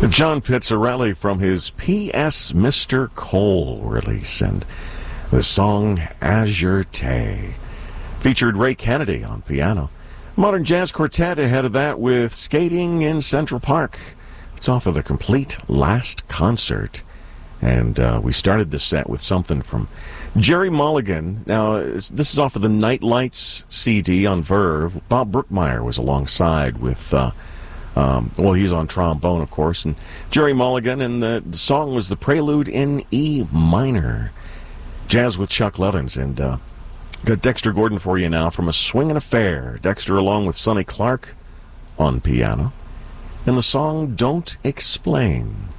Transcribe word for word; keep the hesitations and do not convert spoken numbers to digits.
John Pizzarelli from his P S Mister Cole release, and the song Azure Tay featured Ray Kennedy on piano. Modern Jazz Quartet ahead of that with Skating in Central Park. It's off of the Complete Last Concert. And uh, we started the set with something from Jerry Mulligan. Now, this is off of the Night Lights C D on Verve. Bob Brookmeyer was alongside with, uh, um, well, he's on trombone, of course, and Jerry Mulligan, and the, the song was the Prelude in E minor. Jazz with Chuck Levins, and uh, got Dexter Gordon for you now from A Swingin' Affair. Dexter along with Sonny Clark on piano. And the song Don't Explain.